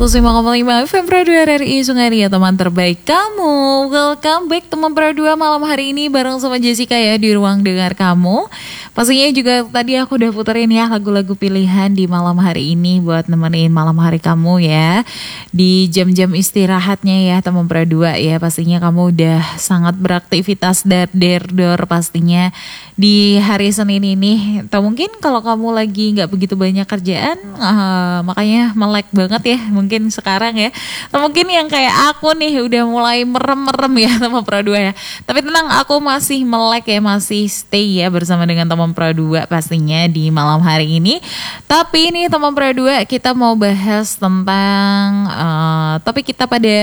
105,5 FM Pro 2 RRI Sungaria, teman terbaik kamu. Welcome back teman Pro 2 malam hari ini bareng sama Jessica ya di ruang dengar kamu. Pastinya juga tadi aku udah puterin ya lagu-lagu pilihan di malam hari ini buat nemenin malam hari kamu ya. Di jam-jam istirahatnya ya teman Pro 2 ya. Pastinya kamu udah sangat beraktivitas der-der pastinya di hari Senin ini. Atau mungkin kalau kamu lagi gak begitu banyak kerjaan, makanya melek banget ya mungkin sekarang ya. Atau mungkin yang kayak aku nih udah mulai merem-merem ya teman Pro 2 ya. Tapi tenang, aku masih melek ya, masih stay ya bersama dengan teman Pro 2 pastinya di malam hari ini. Tapi ini teman Pro 2 kita mau bahas tentang topik kita pada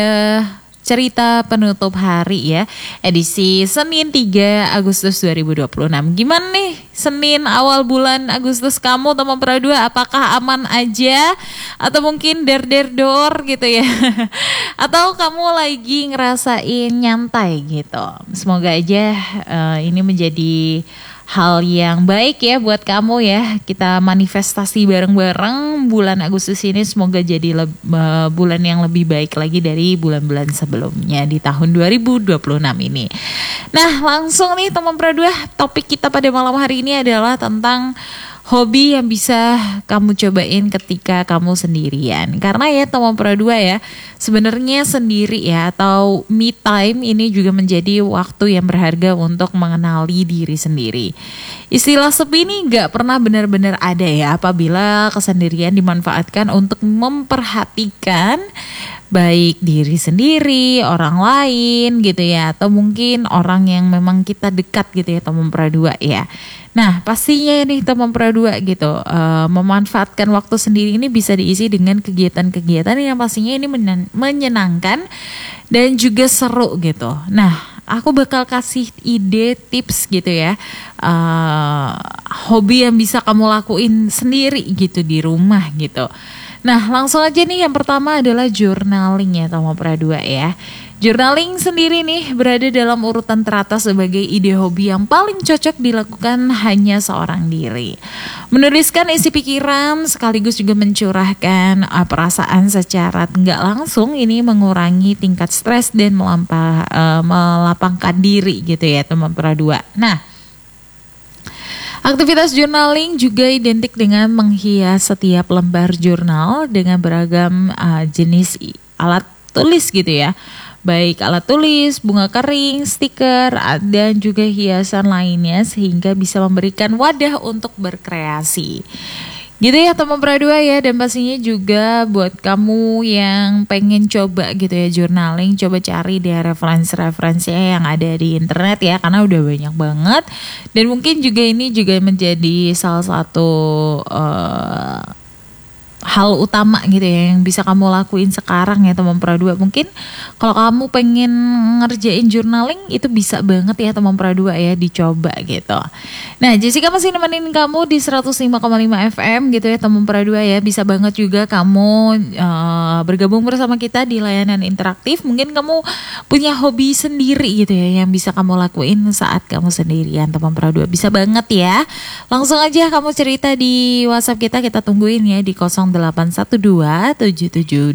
cerita penutup hari ya, edisi Senin 3 Agustus 2026. Gimana nih Senin awal bulan Agustus kamu teman Pro 2, apakah aman aja atau mungkin der-der-dor gitu ya atau kamu lagi ngerasain nyantai gitu. Semoga aja ini menjadi hal yang baik ya buat kamu ya. Kita manifestasi bareng-bareng bulan Agustus ini, semoga jadi bulan yang lebih baik lagi dari bulan-bulan sebelumnya di tahun 2026 ini. Nah langsung nih teman Pro 2, topik kita pada malam hari ini adalah tentang hobi yang bisa kamu cobain ketika kamu sendirian. Karena ya teman Pro 2 ya, sebenarnya sendiri ya atau me time ini juga menjadi waktu yang berharga untuk mengenali diri sendiri. Istilah sepi ini gak pernah benar-benar ada ya apabila kesendirian dimanfaatkan untuk memperhatikan baik diri sendiri, orang lain gitu ya, atau mungkin orang yang memang kita dekat gitu ya teman Pro 2 ya. Nah pastinya nih teman Pro 2 gitu, memanfaatkan waktu sendiri ini bisa diisi dengan kegiatan-kegiatan yang pastinya ini menyenangkan dan juga seru gitu. Nah aku bakal kasih ide tips gitu ya, hobi yang bisa kamu lakuin sendiri gitu di rumah gitu. Nah langsung aja nih, yang pertama adalah journaling ya teman Pro 2 ya. Journaling sendiri nih berada dalam urutan teratas sebagai ide hobi yang paling cocok dilakukan hanya seorang diri. Menuliskan isi pikiran sekaligus juga mencurahkan perasaan secara nggak langsung ini mengurangi tingkat stres dan melapangkan diri gitu ya teman Pro 2. Nah aktivitas journaling juga identik dengan menghias setiap lembar jurnal dengan beragam jenis alat tulis gitu ya. Baik alat tulis, bunga kering, stiker, dan juga hiasan lainnya sehingga bisa memberikan wadah untuk berkreasi. Gitu ya teman Pro 2 ya, dan pastinya juga buat kamu yang pengen coba gitu ya journaling, coba cari deh referensi-referensinya yang ada di internet ya, karena udah banyak banget. Dan mungkin juga ini juga menjadi salah satu hal utama gitu ya yang bisa kamu lakuin sekarang ya teman Pro 2. Mungkin kalau kamu pengen ngerjain journaling itu bisa banget ya teman Pro 2 ya, dicoba gitu. Nah Jessica masih nemenin kamu di 105,5 FM gitu ya teman Pro 2 ya. Bisa banget juga kamu bergabung bersama kita di layanan interaktif. Mungkin kamu punya hobi sendiri gitu ya yang bisa kamu lakuin saat kamu sendirian teman Pro 2. Bisa banget ya. Langsung aja kamu cerita di WhatsApp kita tungguin ya di 0812-7722-1055.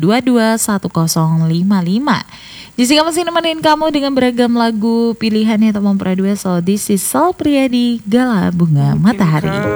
Jessica masih nemenin kamu dengan beragam lagu pilihannya teman Pro 2. So this is Sal Priadi, Gala Bunga Matahari.